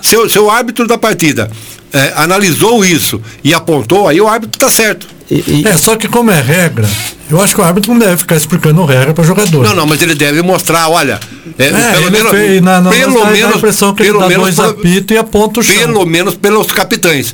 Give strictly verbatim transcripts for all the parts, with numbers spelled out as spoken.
se, o, se o árbitro da partida é, analisou isso e apontou, aí o árbitro está certo. E, e... É, só que como é regra, eu acho que o árbitro não deve ficar explicando regra para jogador. Não, não, mas ele deve mostrar, olha, é, é, pelo menos, fez, na, na, pelo dá, menos, dá a impressão que pelo ele dá menos, dois apitos e aponta o chão. Pelo menos pelos capitães.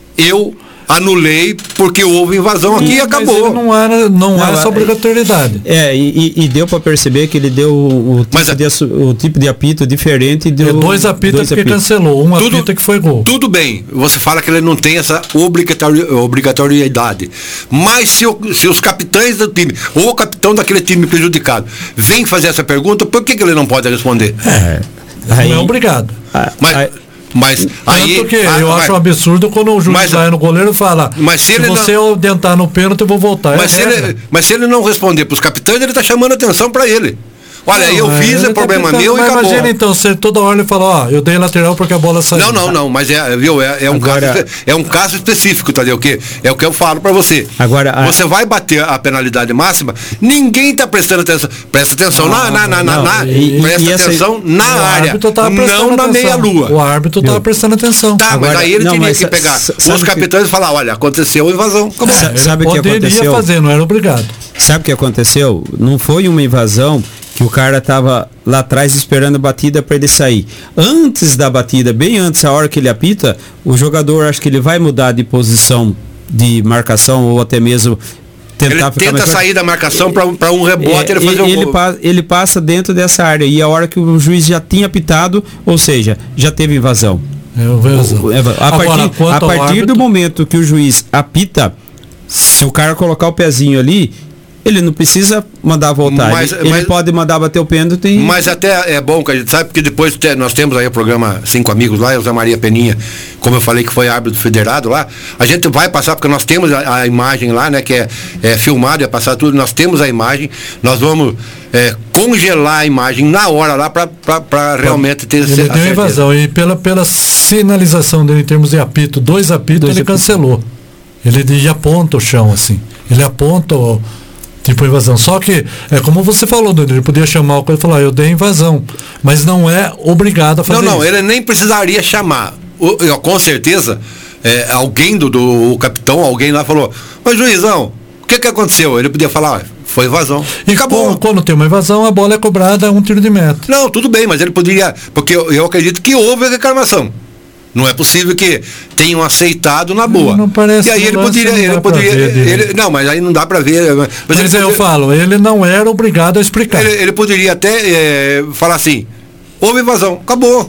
Eu anulei porque houve invasão aqui e acabou. Mas não era, não, não era essa obrigatoriedade. É, e, e deu para perceber que ele deu o, o, tipo mas, de, o tipo de apito diferente. Deu é, dois apitos dois porque apitos. Cancelou, um tudo, apito que foi gol. Tudo bem, você fala que ele não tem essa obrigatori, obrigatoriedade. Mas se, o, se os capitães do time, ou o capitão daquele time prejudicado, vem fazer essa pergunta, por que, que ele não pode responder? É, aí, não é obrigado. Mas... Aí, Mas aí. Tanto que ah, eu mas, acho um absurdo quando o juiz mas, vai no goleiro e fala: mas se, se ele você não, dentar no pênalti, eu vou voltar. Mas, é se ele, mas se ele não responder para os capitães, ele está chamando atenção para ele. Olha, não, eu fiz, é problema tá meu e acabou. Imagina então, se toda hora ele fala, ó, eu dei lateral porque a bola saiu. Não, não, não, mas é, viu, é, é, um, Agora, caso, é um caso específico, tá? O que é o que eu falo para você. Agora, a... você vai bater a penalidade máxima, ninguém tá prestando atenção. Presta atenção ah, na, na, na, na e, presta e atenção essa, na área, não na meia-lua. O árbitro estava prestando atenção. Tá, Agora, mas aí ele não, tinha que pegar os capitães que... e falar, olha, aconteceu invasão. Acabou. É, sabe o que aconteceu? Poderia fazer, não era obrigado. Sabe o que aconteceu? Não foi uma invasão que o cara estava lá atrás esperando a batida para ele sair. Antes da batida, bem antes, a hora que ele apita, o jogador, acho que ele vai mudar de posição de marcação ou até mesmo tentar ele ficar tenta mais sair da marcação para um rebote, é, ele fazer ele, um gol. Pa, ele passa dentro dessa área e a hora que o juiz já tinha apitado, ou seja, já teve invasão. É, invasão. A Agora, partir, a partir árbitro... do momento que o juiz apita, se o cara colocar o pezinho ali, ele não precisa mandar voltar, mas, ele, mas, ele pode mandar bater o pênalti. E... Mas até é bom que a gente sabe, porque depois te, nós temos aí o programa Cinco Amigos lá, José Maria Peninha, como eu falei que foi árbitro federado lá, a gente vai passar, porque nós temos a, a imagem lá, né, que é, é filmado, é passar tudo, nós temos a imagem, nós vamos é, congelar a imagem na hora lá para realmente ter ele deu invasão, e pela, pela sinalização dele em termos de apito, dois apitos, dois ele apitos. cancelou. Ele aponta o chão assim, ele aponta o tipo invasão. Só que, é como você falou, Daniel, ele podia chamar o cara e falar, eu dei invasão. Mas não é obrigado a fazer não, não, isso. Não, ele nem precisaria chamar. O, eu, com certeza, é, alguém do, do o capitão, alguém lá falou, mas juizão, o que que aconteceu? Ele podia falar, foi invasão. E acabou. Quando, quando tem uma invasão, a bola é cobrada a um tiro de meta. Não, tudo bem, mas ele poderia, porque eu, eu acredito que houve a reclamação. Não é possível que tenham aceitado na boa. Não parece. E aí ele poderia, ele poderia, ele, não, mas aí não dá para ver. Mas, mas ele eu poderia, falo, ele não era obrigado a explicar. Ele, ele poderia até é, falar assim, houve invasão, acabou.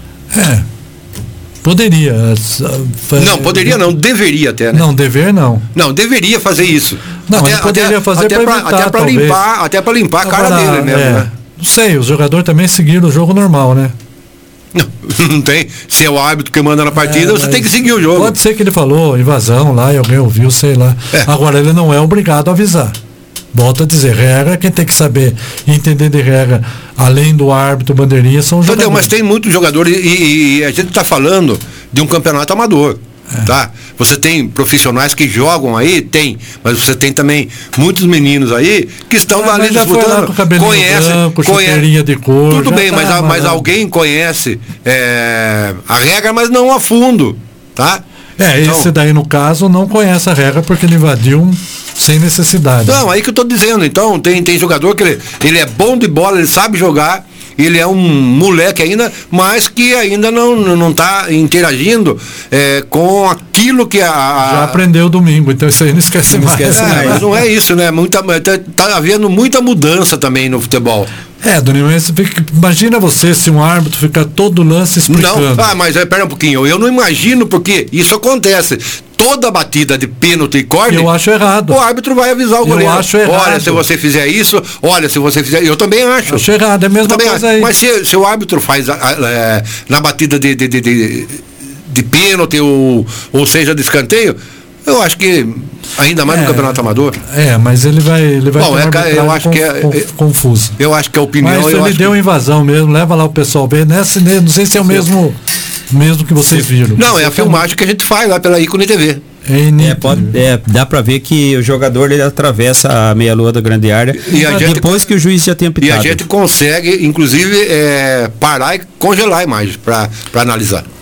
É. Poderia. Não, poderia não, deveria até, né? Não, dever não. Não, deveria fazer isso. Não, até, ele poderia até, fazer até para evitar, até para limpar, até para limpar a cara Agora, dele mesmo, é, né? Não sei, os jogadores também seguiram o jogo normal, né? Não, não tem. Se é o árbitro que manda na partida, é, você tem que seguir o jogo. Pode ser que ele falou invasão lá e alguém ouviu, sei lá. É. Agora, ele não é obrigado a avisar. Volto a dizer, regra, quem tem que saber e entender de regra, além do árbitro, bandeirinha, são os jogadores. Mas tem muitos jogadores e, e, e a gente está falando de um campeonato amador. É. Tá? Você tem profissionais que jogam aí, tem, mas você tem também muitos meninos aí que estão ah, ali disputando, conhece, branco, conhece de cor, tudo bem, tá, mas, mas, mas alguém conhece é, a regra, mas não a fundo, tá? É, então, esse daí no caso não conhece a regra porque ele invadiu sem necessidade. Não, aí que eu tô dizendo, então tem, tem jogador que ele, ele é bom de bola, ele sabe jogar, ele é um moleque ainda, mas que ainda não não está interagindo é, com aquilo que a, a... Já aprendeu domingo, então isso aí não esquece não mais. Esquece é, mais. Mas não é isso, né? Muita, tá, tá havendo muita mudança também no futebol. É, Doni, mas fica, imagina você se um árbitro ficar todo lance explicando. Não, ah, mas espera um pouquinho, eu não imagino porque isso acontece. Toda batida de pênalti e corte, eu acho errado. O árbitro vai avisar o goleiro. Eu acho errado. Olha, se você fizer isso, olha, se você fizer. Eu também acho. Eu acho errado, é a mesma coisa acho. aí. Mas se, se o árbitro faz a, a, a, na batida de, de, de, de, de pênalti ou, ou seja, de escanteio, eu acho que ainda mais é, no campeonato amador. É, mas ele vai, ele vai Bom, é, eu acho conf, que é, conf, confuso. Eu acho que é a opinião. Mas ele deu que... invasão mesmo, leva lá o pessoal bem. Nessa, não sei se é o mesmo, mesmo que vocês viram. Não, é a filmagem que a gente faz lá pela Ícone T V. É, é, pode, é, dá pra ver que o jogador ele atravessa a meia-lua da grande área e a gente, depois que o juiz já tem apitado. E a gente consegue, inclusive, é, parar e congelar a imagem para analisar.